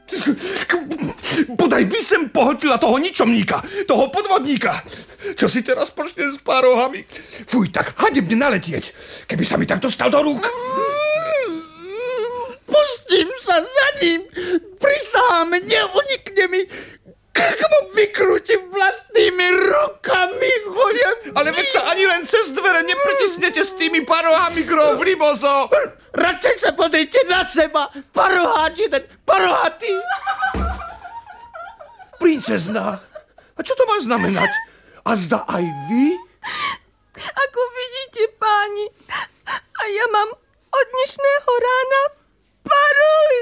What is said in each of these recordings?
Bodaj by sem pohltila toho ničomníka, toho podvodníka. Čo si teraz počnem s pár rohami? Fuj, tak hanebne naletieť, keby sa mi tak dostal do rúk. Pustím sa za ním. Prisahám, neunikne mi. Krk mu vykrútim vlastnými rukami. Ale veď sa ani len cez dvere nepritisnete s tými parohami, grof Ribozo. Radšej sa podrite na seba. Paroháč jeden, parohatý. Princezná, a čo to má znamenať? A zda aj vy? Ako vidíte, páni, a ja mám od dnešného rána parohy.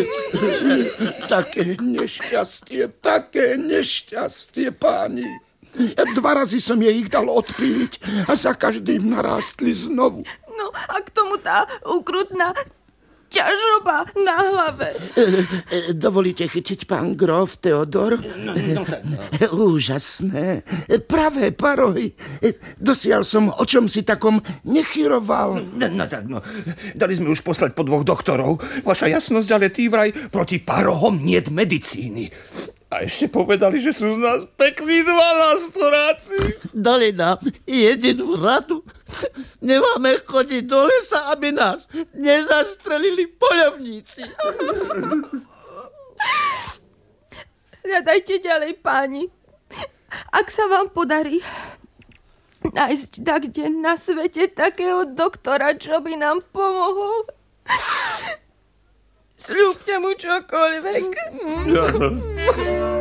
Také nešťastie, páni. 2 razy som jej ich dal odpíliť a za každým narástli znovu. No a k tomu tá ukrutná ťažoba na hlave. Dovolíte chytiť, pán grof Teodor? Úžasné. Pravé parohy. Dosiaľ som o čom si takom nechyroval. No. Dali sme už poslať po 2 doktorov. Vaša jasnosť, ale tí vraj proti parohom niet medicíny. A ešte povedali, že sú z nás pekní 12-ráci. Dali nám jedinú radu. Nemáme chodiť do lesa, aby nás nezastrelili poľovníci. Hľadajte ďalej, páni. Ak sa vám podarí nájsť kde na svete takého doktora, čo by nám pomohol, sľúbte mu čokoľvek.